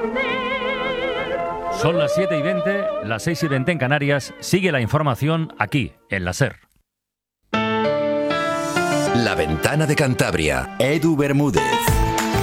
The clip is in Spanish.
Son las 7:20, las 6:20 en Canarias. Sigue la información aquí, en la SER. La Ventana de Cantabria. Edu Bermúdez.